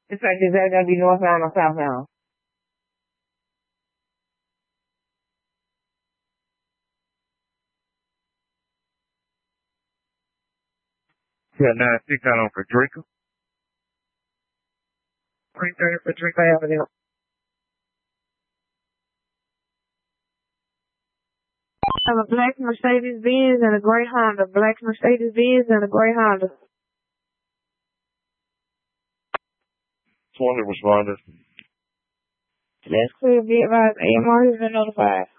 It's like is that gonna be northbound or southbound? Yeah, 9-6 out on Frederica. 330 Frederica Avenue. I have a black Mercedes Benz and a gray Honda. Black Mercedes Benz and a gray Honda. 20 responders. That's clear. Be advised. AMR has been notified.